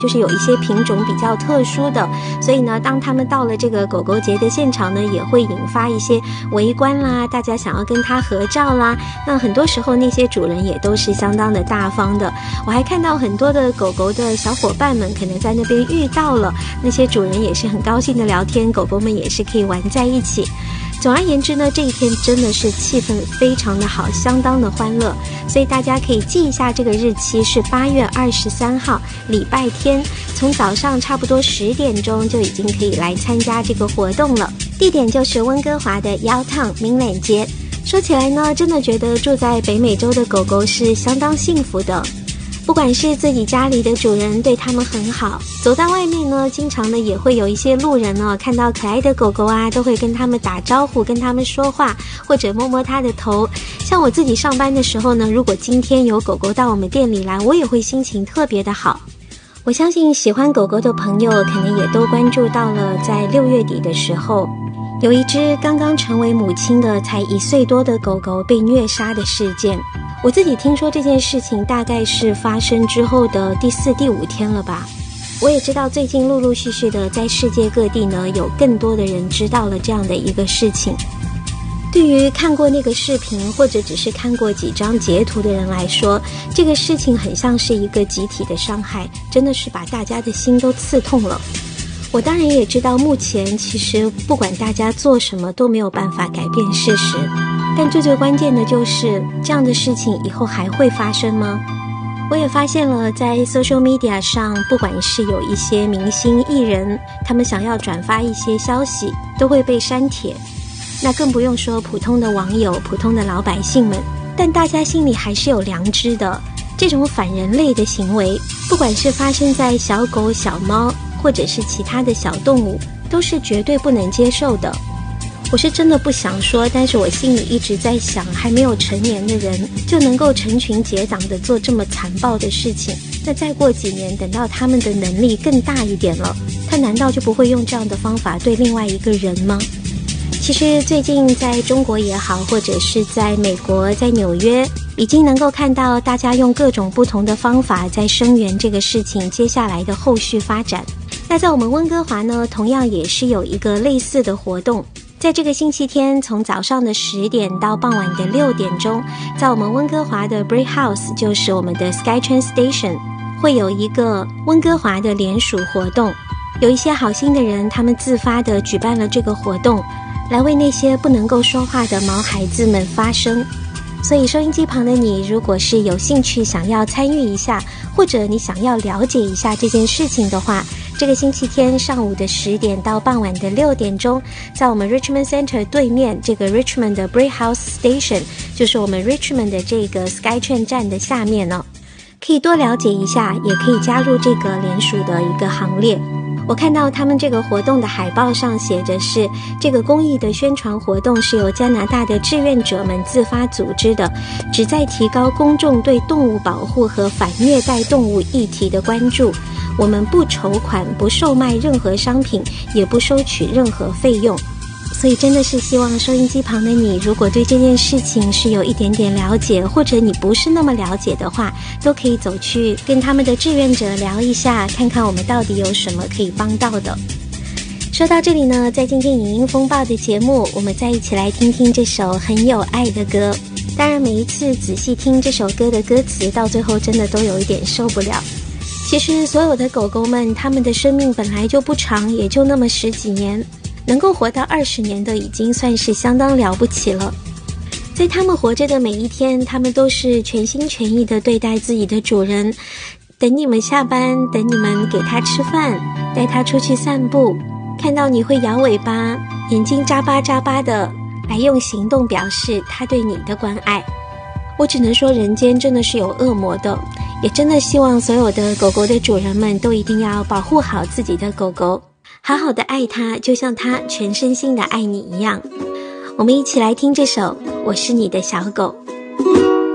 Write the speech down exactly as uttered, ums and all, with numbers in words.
就是有一些品种比较特殊的，所以呢，当他们到了这个狗狗节的现场呢，也会引发一些围观啦，大家想要跟它合照啦。那很多时候那些主人也都是相当的大方的。我还看到很多的狗狗的小伙伴们可能在那边遇到了，那些主人也是很高兴的聊天，狗狗们也是可以玩在一起。总而言之呢，这一天真的是气氛非常的好，相当的欢乐，所以大家可以记一下这个日期是八月二十三号礼拜天，从早上差不多十点钟就已经可以来参加这个活动了。地点就是温哥华的腰烫明脸街。说起来呢，真的觉得住在北美洲的狗狗是相当幸福的，不管是自己家里的主人对他们很好，走到外面呢，经常呢也会有一些路人呢，看到可爱的狗狗啊，都会跟他们打招呼，跟他们说话，或者摸摸它的头。像我自己上班的时候呢，如果今天有狗狗到我们店里来，我也会心情特别的好。我相信喜欢狗狗的朋友可能也都关注到了，在六月底的时候，有一只刚刚成为母亲的才一岁多的狗狗被虐杀的事件。我自己听说这件事情大概是发生之后的第四、第五天了吧。我也知道最近陆陆续续的在世界各地呢，有更多的人知道了这样的一个事情。对于看过那个视频或者只是看过几张截图的人来说，这个事情很像是一个集体的伤害，真的是把大家的心都刺痛了。我当然也知道目前其实不管大家做什么都没有办法改变事实，但最最关键的就是这样的事情以后还会发生吗？我也发现了在 social media 上，不管是有一些明星艺人，他们想要转发一些消息都会被删帖，那更不用说普通的网友、普通的老百姓们。但大家心里还是有良知的，这种反人类的行为，不管是发生在小狗、小猫或者是其他的小动物，都是绝对不能接受的。我是真的不想说，但是我心里一直在想，还没有成年的人就能够成群结党的做这么残暴的事情，那再过几年等到他们的能力更大一点了，他难道就不会用这样的方法对另外一个人吗？其实最近在中国也好，或者是在美国、在纽约，已经能够看到大家用各种不同的方法在声援这个事情接下来的后续发展。那在我们温哥华呢，同样也是有一个类似的活动，在这个星期天从早上的十点到傍晚的六点钟，在我们温哥华的 Brick House， 就是我们的 SkyTrain Station， 会有一个温哥华的联署活动。有一些好心的人，他们自发的举办了这个活动，来为那些不能够说话的毛孩子们发声。所以收音机旁的你，如果是有兴趣想要参与一下，或者你想要了解一下这件事情的话，这个星期天上午的十点到傍晚的六点钟，在我们 Richmond Center 对面这个 Richmond 的 Brick House Station， 就是我们 Richmond 的这个 SkyTrain 站的下面呢，可以多了解一下，也可以加入这个联署的一个行列。我看到他们这个活动的海报上写着是这个公益的宣传活动是由加拿大的志愿者们自发组织的，旨在提高公众对动物保护和反虐待动物议题的关注。我们不筹款，不售卖任何商品，也不收取任何费用。所以真的是希望收音机旁的你，如果对这件事情是有一点点了解，或者你不是那么了解的话，都可以走去跟他们的志愿者聊一下，看看我们到底有什么可以帮到的。说到这里呢，在今天影音风暴的节目，我们再一起来听听这首很有爱的歌。当然每一次仔细听这首歌的歌词，到最后真的都有一点受不了。其实所有的狗狗们，它们的生命本来就不长，也就那么十几年，能够活到二十年的已经算是相当了不起了。在他们活着的每一天，他们都是全心全意地对待自己的主人，等你们下班，等你们给他吃饭，带他出去散步，看到你会摇尾巴，眼睛眨巴眨巴的来用行动表示他对你的关爱。我只能说人间真的是有恶魔的，也真的希望所有的狗狗的主人们都一定要保护好自己的狗狗，好好的爱它，就像它全身心的爱你一样。我们一起来听这首《我是你的小狗》。